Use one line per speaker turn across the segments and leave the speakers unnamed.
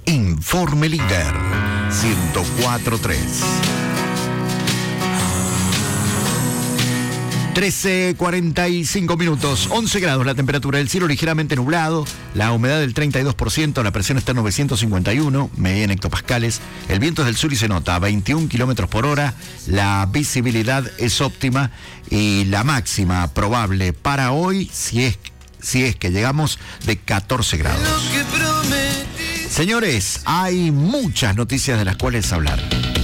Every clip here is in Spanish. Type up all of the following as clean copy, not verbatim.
Informe Líder 104.3. 13:45 minutos, 11 grados la temperatura, el cielo ligeramente nublado, la humedad del 32%, la presión está en 951, medida en hectopascales, el viento es del sur y se nota a 21 kilómetros por hora, la visibilidad es óptima y la máxima probable para hoy, si es que llegamos, de 14 grados. Señores, hay muchas noticias de las cuales hablar.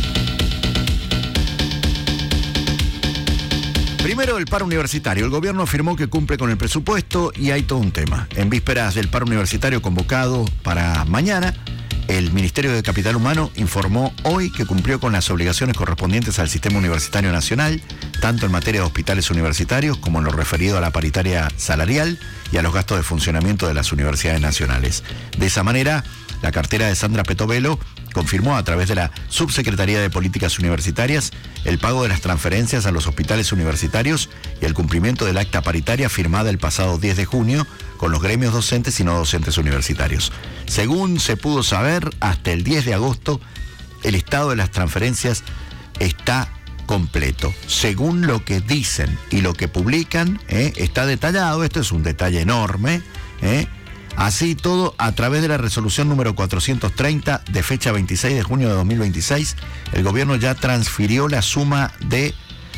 Primero, el paro universitario. El gobierno afirmó que cumple con el presupuesto y hay todo un tema. En vísperas del paro universitario convocado para mañana, el Ministerio de Capital Humano informó hoy que cumplió con las obligaciones correspondientes al sistema universitario nacional, tanto en materia de hospitales universitarios como en lo referido a la paritaria salarial y a los gastos de funcionamiento de las universidades nacionales. De esa manera, la cartera de Sandra Petovelo confirmó a través de la Subsecretaría de Políticas Universitarias el pago de las transferencias a los hospitales universitarios y el cumplimiento del acta paritaria firmada el pasado 10 de junio con los gremios docentes y no docentes universitarios. Según se pudo saber, hasta el 10 de agosto, el estado de las transferencias está completo. Según lo que dicen y lo que publican, está detallado. Esto es un detalle enorme, Así todo, a través de la resolución número 430 de fecha 26 de junio de 2026, el gobierno ya transfirió la suma de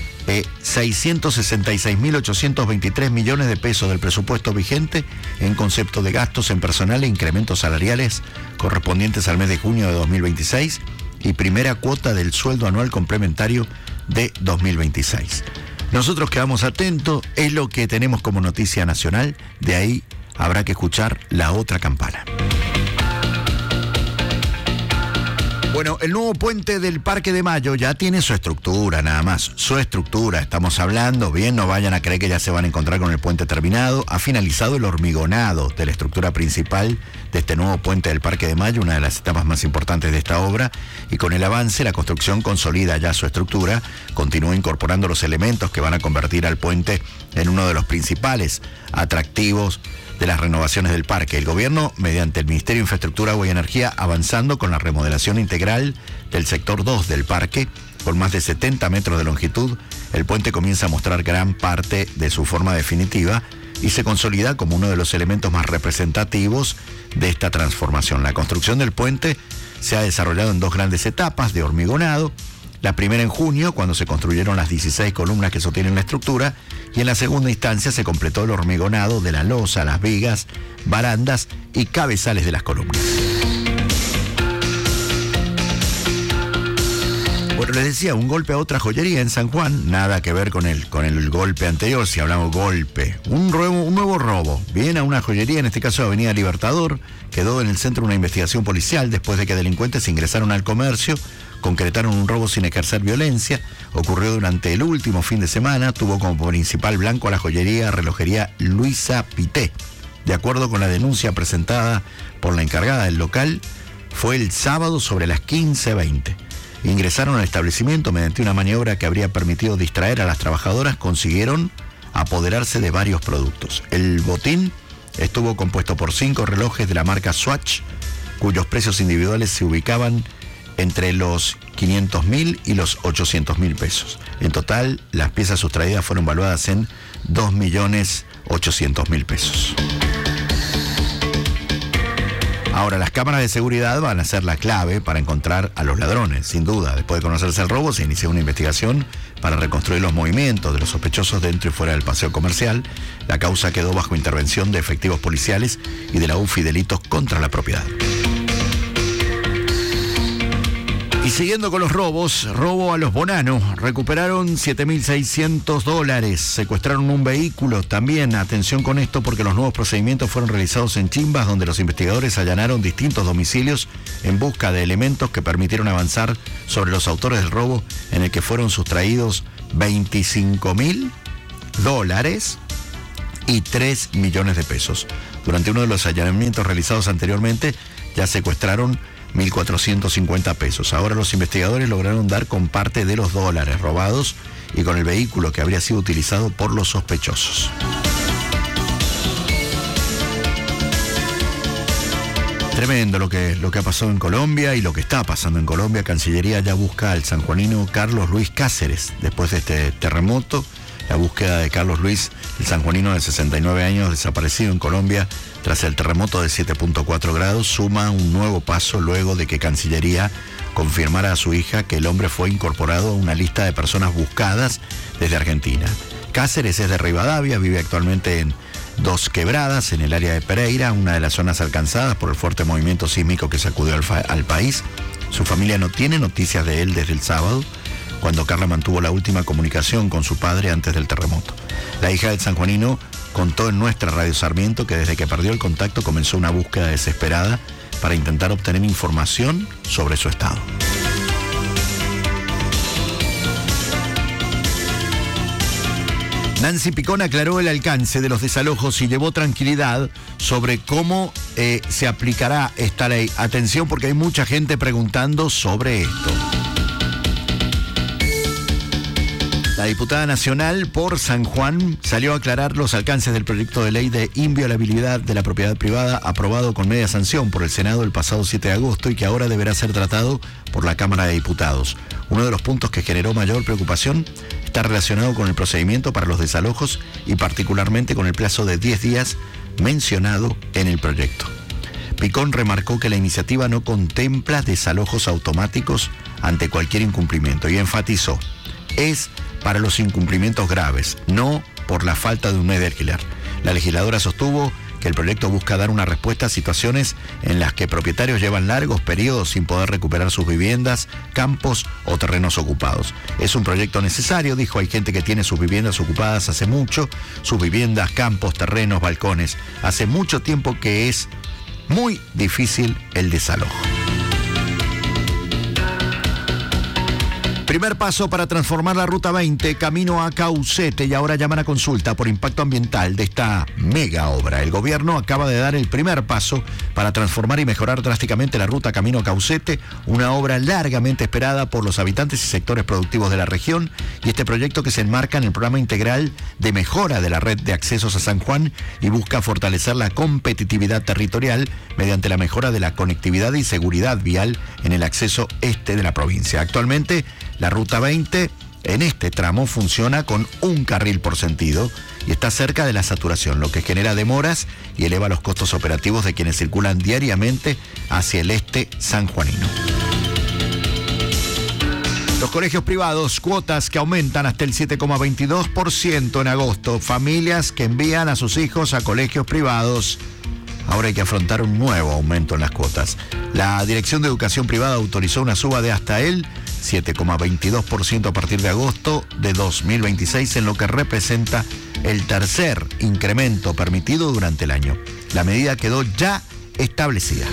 666.823 millones de pesos del presupuesto vigente en concepto de gastos en personal e incrementos salariales correspondientes al mes de junio de 2026 y primera cuota del sueldo anual complementario de 2026. Nosotros quedamos atentos, es lo que tenemos como noticia nacional, de ahí habrá que escuchar la otra campana. Bueno, el nuevo puente del Parque de Mayo ya tiene su estructura, nada más. Su estructura, estamos hablando, bien, no vayan a creer que ya se van a encontrar con el puente terminado. Ha finalizado el hormigonado de la estructura principal de este nuevo puente del Parque de Mayo, una de las etapas más importantes de esta obra. Y con el avance, la construcción consolida ya su estructura, continúa incorporando los elementos que van a convertir al puente en uno de los principales atractivos de las renovaciones del parque. El gobierno, mediante el Ministerio de Infraestructura, Agua y Energía, avanzando con la remodelación integral del sector 2 del parque, con más de 70 metros de longitud, el puente comienza a mostrar gran parte de su forma definitiva y se consolida como uno de los elementos más representativos de esta transformación. La construcción del puente se ha desarrollado en dos grandes etapas de hormigonado. La primera en junio, cuando se construyeron las 16 columnas que sostienen la estructura, y en la segunda instancia se completó el hormigonado de la losa, las vigas, barandas y cabezales de las columnas. Bueno, les decía, un golpe a otra joyería en San Juan, nada que ver con el golpe anterior, si hablamos golpe. Un nuevo robo, bien a una joyería, en este caso Avenida Libertador, quedó en el centro de una investigación policial después de que delincuentes ingresaron al comercio, concretaron un robo sin ejercer violencia. Ocurrió durante el último fin de semana, tuvo como principal blanco a la relojería Luisa Pité. De acuerdo con la denuncia presentada por la encargada del local, fue el sábado sobre las 15:20. Ingresaron al establecimiento mediante una maniobra que habría permitido distraer a las trabajadoras, consiguieron apoderarse de varios productos. El botín estuvo compuesto por 5 relojes de la marca Swatch, cuyos precios individuales se ubicaban entre los 500.000 y los 800.000 pesos. En total, las piezas sustraídas fueron valuadas en 2.800.000 pesos. Ahora, las cámaras de seguridad van a ser la clave para encontrar a los ladrones, sin duda. Después de conocerse el robo, se inició una investigación para reconstruir los movimientos de los sospechosos dentro y fuera del paseo comercial. La causa quedó bajo intervención de efectivos policiales y de la UFI Delitos contra la Propiedad. Y siguiendo con los robos, robo a los Bonano, recuperaron $7.600, secuestraron un vehículo también. Atención con esto porque los nuevos procedimientos fueron realizados en Chimbas, donde los investigadores allanaron distintos domicilios en busca de elementos que permitieron avanzar sobre los autores del robo, en el que fueron sustraídos $25.000 y 3 millones de pesos. Durante uno de los allanamientos realizados anteriormente, ya secuestraron 1.450 pesos. Ahora los investigadores lograron dar con parte de los dólares robados y con el vehículo que habría sido utilizado por los sospechosos. Tremendo lo que ha pasado en Colombia y lo que está pasando en Colombia. Cancillería ya busca al sanjuanino Carlos Luis Cáceres después de este terremoto. La búsqueda de Carlos Luis, el sanjuanino de 69 años desaparecido en Colombia tras el terremoto de 7.4 grados, suma un nuevo paso luego de que Cancillería confirmara a su hija que el hombre fue incorporado a una lista de personas buscadas desde Argentina. Cáceres es de Rivadavia, vive actualmente en Dos Quebradas, en el área de Pereira, una de las zonas alcanzadas por el fuerte movimiento sísmico que sacudió al país. Su familia no tiene noticias de él desde el sábado, cuando Carla mantuvo la última comunicación con su padre antes del terremoto. La hija del sanjuanino contó en nuestra Radio Sarmiento que desde que perdió el contacto comenzó una búsqueda desesperada para intentar obtener información sobre su estado. Nancy Picón aclaró el alcance de los desalojos y llevó tranquilidad sobre cómo se aplicará esta ley. Atención, porque hay mucha gente preguntando sobre esto. La diputada nacional por San Juan salió a aclarar los alcances del proyecto de ley de inviolabilidad de la propiedad privada aprobado con media sanción por el Senado el pasado 7 de agosto y que ahora deberá ser tratado por la Cámara de Diputados. Uno de los puntos que generó mayor preocupación está relacionado con el procedimiento para los desalojos y particularmente con el plazo de 10 días mencionado en el proyecto. Picón remarcó que la iniciativa no contempla desalojos automáticos ante cualquier incumplimiento y enfatizó: es para los incumplimientos graves, no por la falta de un medio de alquiler. La legisladora sostuvo que el proyecto busca dar una respuesta a situaciones en las que propietarios llevan largos periodos sin poder recuperar sus viviendas, campos o terrenos ocupados. Es un proyecto necesario, dijo. Hay gente que tiene sus viviendas ocupadas hace mucho, sus viviendas, campos, terrenos, balcones. Hace mucho tiempo que es muy difícil el desalojo. Primer paso para transformar la Ruta 20, camino a Caucete, y ahora llaman a consulta por impacto ambiental de esta mega obra. El gobierno acaba de dar el primer paso para transformar y mejorar drásticamente la ruta camino a Caucete, una obra largamente esperada por los habitantes y sectores productivos de la región, y este proyecto que se enmarca en el programa integral de mejora de la red de accesos a San Juan y busca fortalecer la competitividad territorial mediante la mejora de la conectividad y seguridad vial en el acceso este de la provincia. Actualmente, la Ruta 20 en este tramo funciona con un carril por sentido y está cerca de la saturación, lo que genera demoras y eleva los costos operativos de quienes circulan diariamente hacia el este sanjuanino. Los colegios privados, cuotas que aumentan hasta el 7,22% en agosto. Familias que envían a sus hijos a colegios privados. Ahora hay que afrontar un nuevo aumento en las cuotas. La Dirección de Educación Privada autorizó una suba de hasta el 7,22% a partir de agosto de 2026, en lo que representa el tercer incremento permitido durante el año. La medida quedó ya establecida.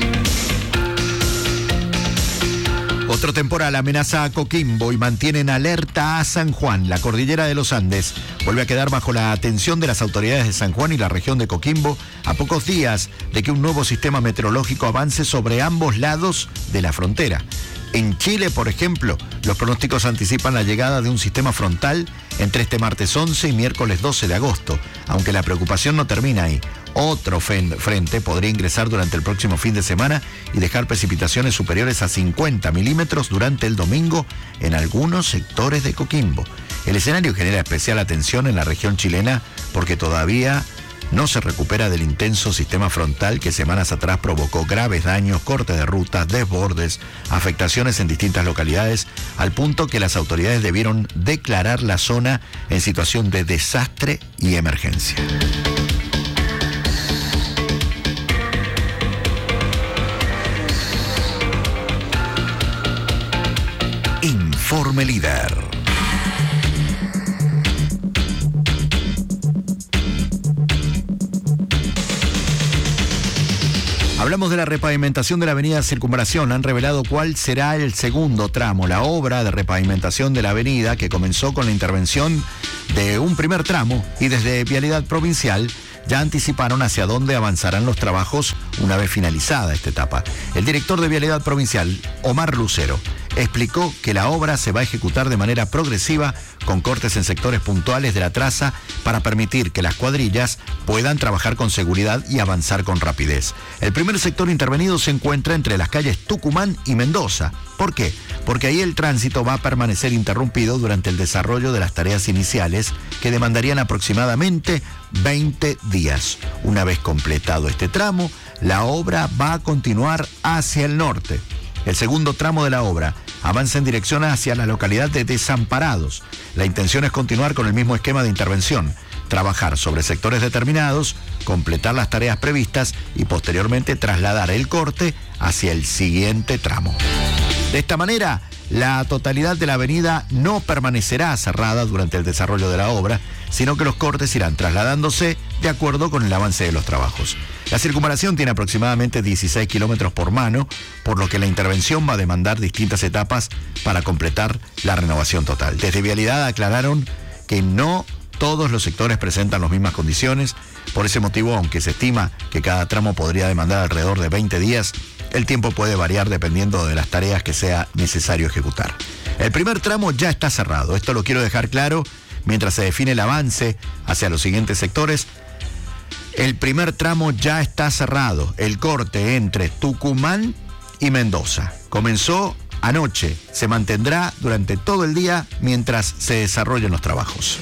Otro temporal amenaza a Coquimbo y mantiene en alerta a San Juan. La cordillera de los Andes vuelve a quedar bajo la atención de las autoridades de San Juan y la región de Coquimbo a pocos días de que un nuevo sistema meteorológico avance sobre ambos lados de la frontera. En Chile, por ejemplo, los pronósticos anticipan la llegada de un sistema frontal entre este martes 11 y miércoles 12 de agosto, aunque la preocupación no termina ahí. Otro frente podría ingresar durante el próximo fin de semana y dejar precipitaciones superiores a 50 milímetros durante el domingo en algunos sectores de Coquimbo. El escenario genera especial atención en la región chilena porque todavía no se recupera del intenso sistema frontal que semanas atrás provocó graves daños, cortes de rutas, desbordes, afectaciones en distintas localidades, al punto que las autoridades debieron declarar la zona en situación de desastre y emergencia. Informe Líder. Hablamos de la repavimentación de la avenida Circunvalación. Han revelado cuál será el segundo tramo, la obra de repavimentación de la avenida que comenzó con la intervención de un primer tramo y desde Vialidad Provincial ya anticiparon hacia dónde avanzarán los trabajos una vez finalizada esta etapa. El director de Vialidad Provincial, Omar Lucero, explicó que la obra se va a ejecutar de manera progresiva con cortes en sectores puntuales de la traza para permitir que las cuadrillas puedan trabajar con seguridad y avanzar con rapidez. El primer sector intervenido se encuentra entre las calles Tucumán y Mendoza. ¿Por qué? Porque ahí el tránsito va a permanecer interrumpido durante el desarrollo de las tareas iniciales que demandarían aproximadamente 20 días. Una vez completado este tramo, la obra va a continuar hacia el norte. El segundo tramo de la obra avanza en dirección hacia la localidad de Desamparados. La intención es continuar con el mismo esquema de intervención, trabajar sobre sectores determinados, completar las tareas previstas y posteriormente trasladar el corte hacia el siguiente tramo. De esta manera, la totalidad de la avenida no permanecerá cerrada durante el desarrollo de la obra, sino que los cortes irán trasladándose de acuerdo con el avance de los trabajos. La circunvalación tiene aproximadamente 16 kilómetros por mano, por lo que la intervención va a demandar distintas etapas para completar la renovación total. Desde Vialidad aclararon que no todos los sectores presentan las mismas condiciones. Por ese motivo, aunque se estima que cada tramo podría demandar alrededor de 20 días, el tiempo puede variar dependiendo de las tareas que sea necesario ejecutar. El primer tramo ya está cerrado. Esto lo quiero dejar claro mientras se define el avance hacia los siguientes sectores. El primer tramo ya está cerrado. El corte entre Tucumán y Mendoza comenzó anoche. Se mantendrá durante todo el día mientras se desarrollen los trabajos.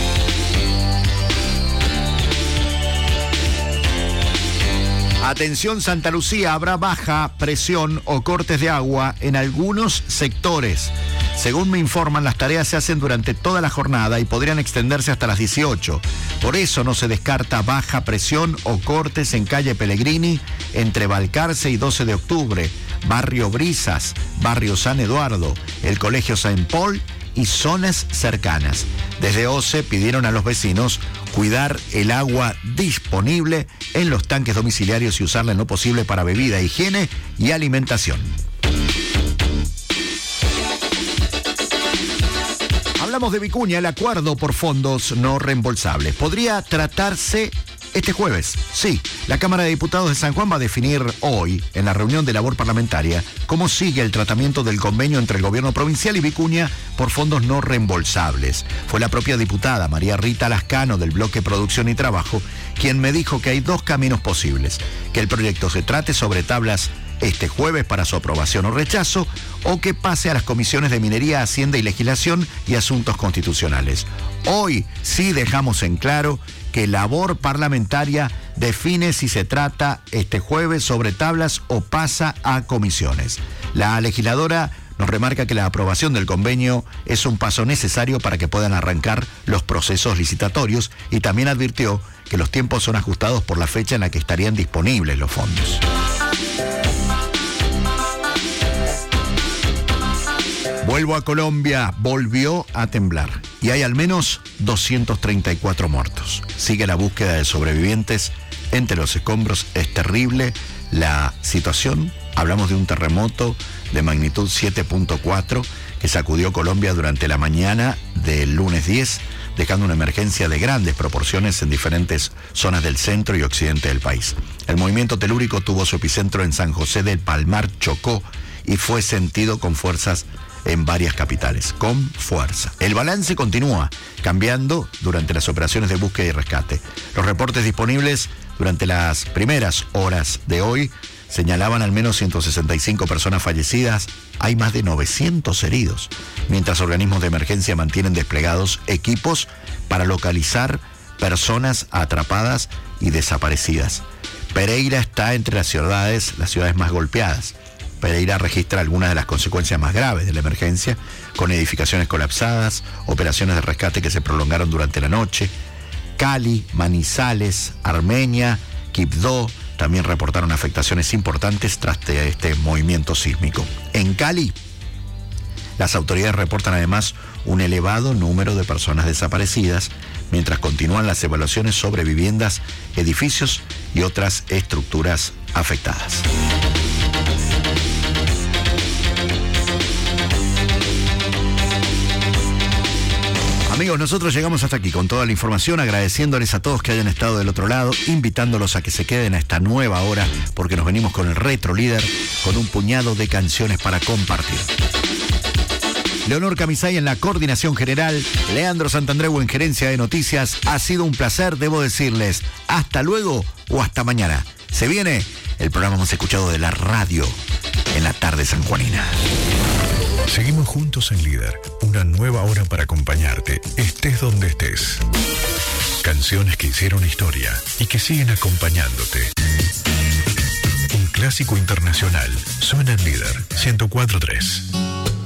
Atención Santa Lucía, habrá baja presión o cortes de agua en algunos sectores. Según me informan, las tareas se hacen durante toda la jornada y podrían extenderse hasta las 18. Por eso no se descarta baja presión o cortes en calle Pellegrini, entre Balcarce y 12 de octubre, Barrio Brisas, Barrio San Eduardo, el Colegio Saint Paul y zonas cercanas. Desde OCE pidieron a los vecinos cuidar el agua disponible en los tanques domiciliarios y usarla en lo posible para bebida, higiene y alimentación. Hablamos de Vicuña, el acuerdo por fondos no reembolsables. Podría tratarse este jueves. Sí, la Cámara de Diputados de San Juan va a definir hoy, en la reunión de labor parlamentaria, cómo sigue el tratamiento del convenio entre el gobierno provincial y Vicuña por fondos no reembolsables. Fue la propia diputada María Rita Lascano del bloque Producción y Trabajo quien me dijo que hay dos caminos posibles: que el proyecto se trate sobre tablas este jueves para su aprobación o rechazo, o que pase a las comisiones de Minería, Hacienda y Legislación y Asuntos Constitucionales. Hoy sí dejamos en claro que labor parlamentaria define si se trata este jueves sobre tablas o pasa a comisiones. La legisladora nos remarca que la aprobación del convenio es un paso necesario para que puedan arrancar los procesos licitatorios y también advirtió que los tiempos son ajustados por la fecha en la que estarían disponibles los fondos. Vuelvo a Colombia, volvió a temblar y hay al menos 234 muertos. Sigue la búsqueda de sobrevivientes entre los escombros. Es terrible la situación. Hablamos de un terremoto de magnitud 7.4 que sacudió Colombia durante la mañana del lunes 10, dejando una emergencia de grandes proporciones en diferentes zonas del centro y occidente del país. El movimiento telúrico tuvo su epicentro en San José del Palmar, Chocó, y fue sentido con fuerzas en varias capitales, con fuerza. El balance continúa cambiando durante las operaciones de búsqueda y rescate. Los reportes disponibles durante las primeras horas de hoy señalaban al menos 165 personas fallecidas. Hay más de 900 heridos, mientras organismos de emergencia mantienen desplegados equipos para localizar personas atrapadas y desaparecidas. Pereira está entre las ciudades más golpeadas. Pereira registra algunas de las consecuencias más graves de la emergencia, con edificaciones colapsadas, operaciones de rescate que se prolongaron durante la noche. Cali, Manizales, Armenia, Quibdó también reportaron afectaciones importantes tras este movimiento sísmico. En Cali, las autoridades reportan además un elevado número de personas desaparecidas, mientras continúan las evaluaciones sobre viviendas, edificios y otras estructuras afectadas. Amigos, nosotros llegamos hasta aquí con toda la información, agradeciéndoles a todos que hayan estado del otro lado, invitándolos a que se queden a esta nueva hora, porque nos venimos con el Retro Líder, con un puñado de canciones para compartir. Leonor Camisay en la coordinación general, Leandro Santandreu en gerencia de noticias. Ha sido un placer, debo decirles, hasta luego o hasta mañana. Se viene el programa más escuchado de la radio en la tarde sanjuanina.
Seguimos juntos en Líder, una nueva hora para acompañarte, estés donde estés. Canciones que hicieron historia y que siguen acompañándote. Un clásico internacional suena en Líder 104.3.